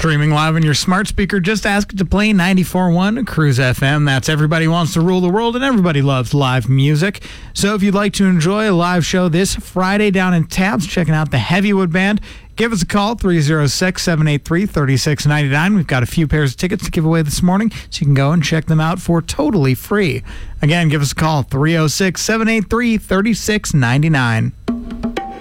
Streaming live on your smart speaker, just ask it to play 94.1 Cruise FM. That's Everybody Wants to Rule the World, and everybody loves live music. So if you'd like to enjoy a live show this Friday down in Taps, checking out the Heavywood Band, give us a call, 306-783-3699. We've got a few pairs of tickets to give away this morning, so you can go and check them out for totally free. Again, give us a call, 306-783-3699.